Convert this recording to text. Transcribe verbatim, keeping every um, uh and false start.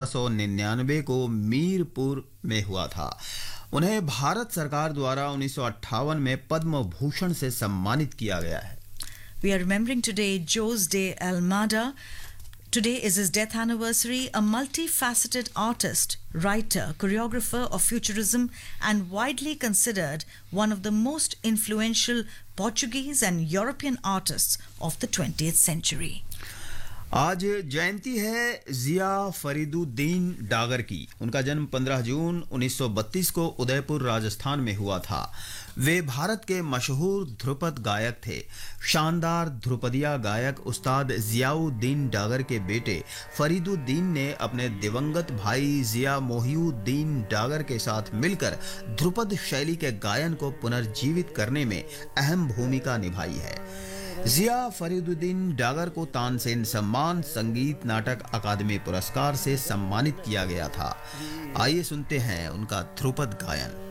सौ निन्यानवे को मीरपुर में हुआ था। उन्हें भारत सरकार द्वारा उन्नीस सौ अट्ठावन में पद्म भूषण से सम्मानित किया गया है। We are remembering today Jose de Almeida. Today is his death anniversary, a multifaceted artist, writer, choreographer of futurism, and widely considered one of the most influential Portuguese and European artists of the twentieth century. आज जयंती है जिया फरीदुद्दीन डागर की। उनका जन्म पंद्रह जून उन्नीस सौ बत्तीस को उदयपुर राजस्थान में हुआ था। वे भारत के मशहूर ध्रुपद गायक थे। शानदार ध्रुपदिया गायक उस्ताद जियाउद्दीन डागर के बेटे फरीदुद्दीन ने अपने दिवंगत भाई जिया मोहिउद्दीन डागर के साथ मिलकर ध्रुपद शैली के गायन को पुनर्जीवित करने में अहम भूमिका निभाई है। जिया फरीदुद्दीन डागर को तानसेन सम्मान संगीत नाटक अकादमी पुरस्कार से सम्मानित किया गया था। आइए सुनते हैं उनका ध्रुपद गायन।